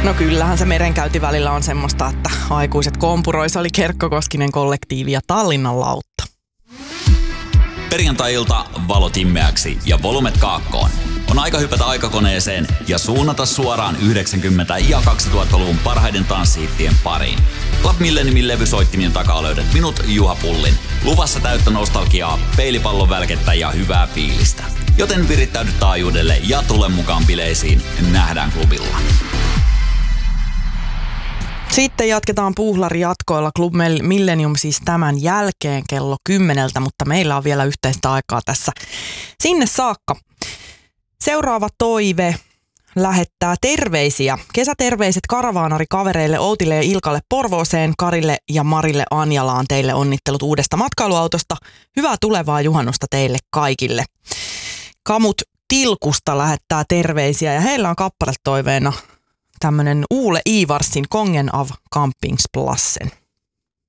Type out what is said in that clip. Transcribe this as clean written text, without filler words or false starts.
No kyllähän se merenkäynti välillä on semmoista, että aikuiset kompuroi. Se oli Kerkkokoskinen kollektiivi ja Tallinnan lautta. Perjantai-ilta valot immeäksi ja volumet kaakkoon. On aika hypätä aikakoneeseen ja suunnata suoraan 90- ja 2000-luvun parhaiden tanssihittien pariin. Club Milleniumin levysoittimien takaa löydät minut, Juha Pullin. Luvassa täyttä nostalgiaa, peilipallon välkettä ja hyvää fiilistä. Joten virittäydy taajuudelle ja tule mukaan bileisiin. Nähdään klubilla. Sitten jatketaan puuhlarijatkoilla Club Millenium siis tämän jälkeen kello 10, mutta meillä on vielä yhteistä aikaa tässä sinne saakka. Seuraava toive lähettää terveisiä. Kesäterveiset karavaanarikavereille Outille ja Ilkalle Porvooseen, Karille ja Marille Anjalaan. Teille onnittelut uudesta matkailuautosta. Hyvää tulevaa juhannusta teille kaikille. Kamut Tilkusta lähettää terveisiä ja heillä on kappaletoiveena tämmönen Uule Ivarsin Kongen av Campingsplatsen.